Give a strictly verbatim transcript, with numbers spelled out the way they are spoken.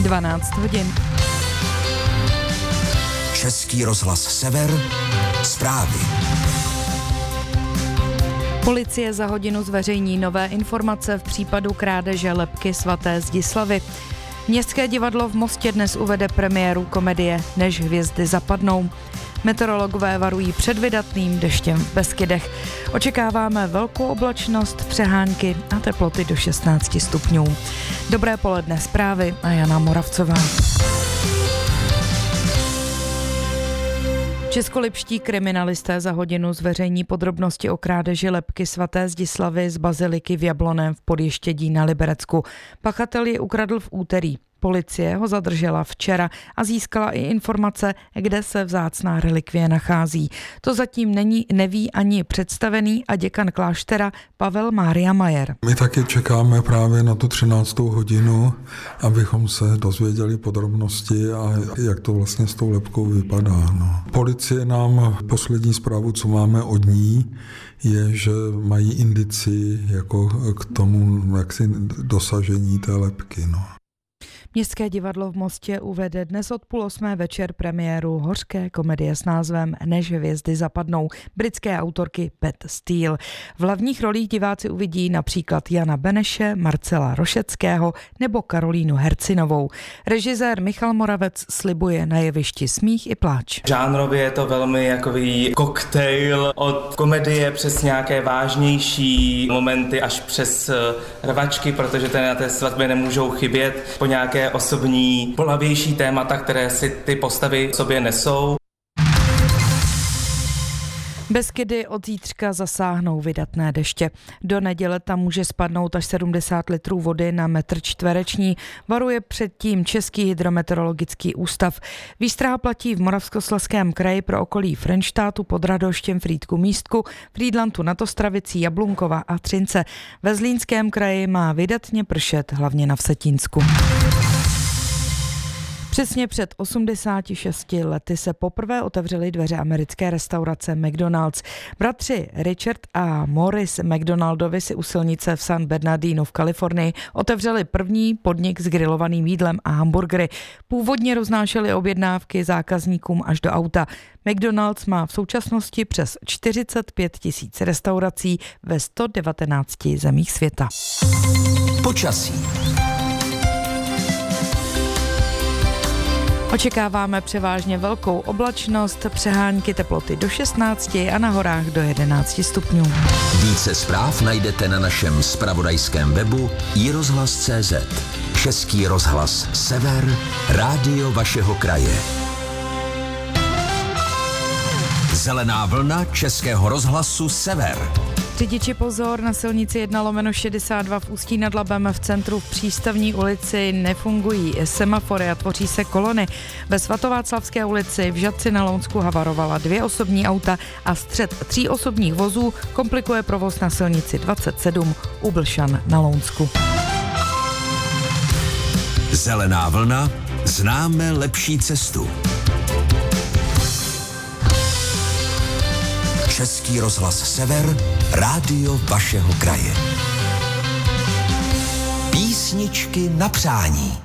dvanáct hodin. Český rozhlas Sever, zprávy. Policie za hodinu zveřejní nové informace v případu krádeže lebky svaté Zdislavy. Městské divadlo v Mostě dnes uvede premiéru komedie Než hvězdy zapadnou. Meteorologové varují před vydatným deštěm v Beskydech. Očekáváme velkou oblačnost, přehánky a teploty do šestnáct stupňů. Dobré poledne, zprávy a Jana Moravcová. Českolipští kriminalisté za hodinu zveřejní podrobnosti o krádeži lebky svaté Zdislavy z baziliky v Jablonném v Podještědí na Liberecku. Pachatel ji ukradl v úterý. Policie ho zadržela včera a získala i informace, kde se vzácná relikvie nachází. To zatím není, neví ani představený a děkan kláštera Pavel Mária Majer. My taky čekáme právě na tu třináctou hodinu, abychom se dozvěděli podrobnosti a jak to vlastně s tou lebkou vypadá. No. Policie nám poslední zprávu, co máme od ní, je, že mají indici jako k tomu jaksi dosažení té lebky. No. Městské divadlo v Mostě uvede dnes od půl osmé večer premiéru hořké komedie s názvem Než hvězdy zapadnou britské autorky Beth Steele. V hlavních rolích diváci uvidí například Jana Beneše, Marcela Rošeckého nebo Karolínu Hercinovou. Režisér Michal Moravec slibuje na jevišti smích i pláč. Žánrově je to velmi jakový koktejl od komedie přes nějaké vážnější momenty až přes rvačky, protože ten na té svatbě nemůžou chybět, po nějaké osobní, bolavější témata, které si ty postavy sobě nesou. Beskydy od zítřka zasáhnou vydatné deště. Do neděle tam může spadnout až sedmdesát litrů vody na metr čtvereční. Varuje předtím Český hydrometeorologický ústav. Výstraha platí v Moravskoslezském kraji pro okolí Frenštátu, pod Radoštěm, Frýdku, Místku, Frýdlantu nad Ostravicí, Jablunkova a Třince. Ve Zlínském kraji má vydatně pršet, hlavně na Vsetínsku. Přesně před osmdesáti šesti lety se poprvé otevřely dveře americké restaurace McDonald's. Bratři Richard a Maurice McDonaldovi si u silnice v San Bernardino v Kalifornii otevřeli první podnik s grilovaným jídlem a hamburgery. Původně roznášeli objednávky zákazníkům až do auta. McDonald's má v současnosti přes čtyřicet pět tisíc restaurací ve sto devatenácti zemích světa. Počasí. Očekáváme převážně velkou oblačnost, přehánky, teploty do šestnácti a na horách do jedenácti stupňů. Více zpráv najdete na našem zpravodajském webu i rozhlas tečka cé zet. Český rozhlas Sever, rádio vašeho kraje. Zelená vlna Českého rozhlasu Sever. Řidiči pozor, na silnici jedna lomeno šedesát dva v Ústí nad Labem v centru v Přístavní ulici nefungují semafory a tvoří se kolony. Ve Svatováclavské ulici v Žatci na Lounsku havarovala dvě osobní auta a střet tří osobních vozů komplikuje provoz na silnici dvacet sedm u Blšan na Lounsku. Zelená vlna, známe lepší cestu. Český rozhlas Sever, rádio vašeho kraje. Písničky na přání.